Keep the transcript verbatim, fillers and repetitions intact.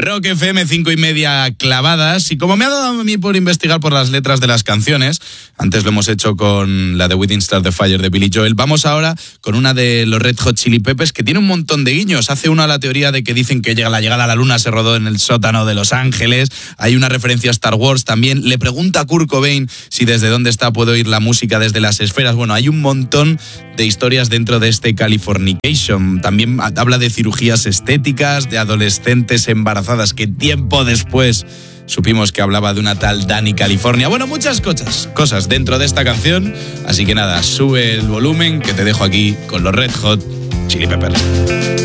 Rock F M, cinco y media clavadas. Y como me ha dado a mí por investigar por las letras de las canciones, antes lo hemos hecho con la de Within Stars the Fire de Billy Joel, vamos ahora con una de los Red Hot Chili Peppers que tiene un montón de guiños. Hace uno a la teoría de que dicen que llega la llegada a la luna se rodó en el sótano de Los Ángeles. Hay una referencia a Star Wars también. Le pregunta a Kurt Cobain si desde dónde está puede oír la música desde las esferas. Bueno, hay un montón de historias dentro de este Californication. También habla de cirugías estéticas, de adolescentes embarazadas que tiempo después supimos que hablaba de una tal Dani California. Bueno, muchas cosas, cosas dentro de esta canción. Así que nada, sube el volumen que te dejo aquí con los Red Hot Chili Peppers.